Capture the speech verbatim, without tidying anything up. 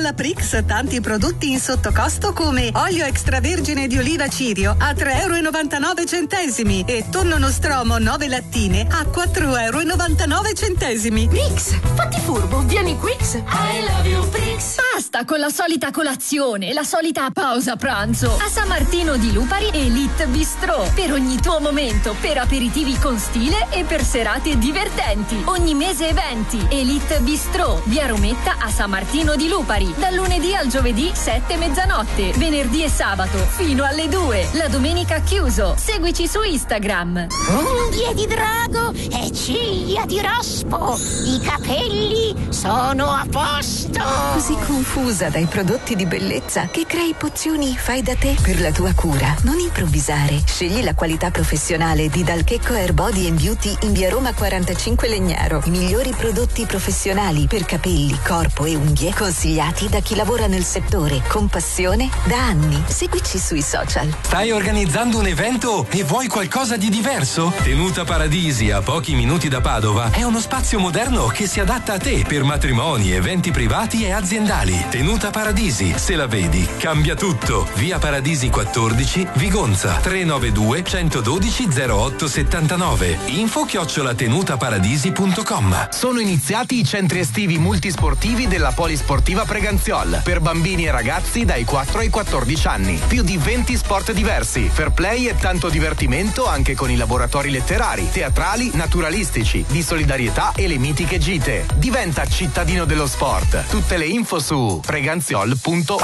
Dalla Prix tanti prodotti in sottocosto come olio extravergine di oliva Cirio a tre e novantanove centesimi e tonno nostromo nove lattine a quattro e novantanove centesimi. Prix, fatti furbo, vieni Prix. I love you Prix. Basta con la solita colazione, la solita pausa pranzo. A San Martino di Lupari Elite Bistro. Per ogni tuo momento, per aperitivi con stile e per serate divertenti. Ogni mese eventi. Elite Bistro, via Rometta a San Martino di Lupari. Dal lunedì al giovedì sette e mezzanotte, venerdì e sabato fino alle due. La domenica chiuso. Seguici su Instagram. Unghie di drago e ciglia di rospo. I capelli sono a posto. Così confusa dai prodotti di bellezza che crei pozioni fai da te per la tua cura. Non improvvisare. Scegli la qualità professionale di Dalchecco Hair Body and Beauty in via Roma quarantacinque Legnaro. I migliori prodotti professionali per capelli, corpo e unghie consigliati da chi lavora nel settore con passione da anni. Seguici sui social. Stai organizzando un evento e vuoi qualcosa di diverso? Tenuta Paradisi, a pochi minuti da Padova, è uno spazio moderno che si adatta a te per matrimoni, eventi privati e aziendali. Tenuta Paradisi, se la vedi, cambia tutto. Via Paradisi quattordici, Vigonza, tre nove due, uno uno due, zero otto sette nove. Info chiocciola tenutaparadisi punto com. Sono iniziati i centri estivi multisportivi della Polisportiva Preganziol per bambini e ragazzi dai quattro ai quattordici anni. Più di venti sport diversi, fair play e tanto divertimento anche con i laboratori letterari, teatrali, naturalistici, di solidarietà e le mitiche gite. Diventa cittadino dello sport. Tutte le info su preganziol punto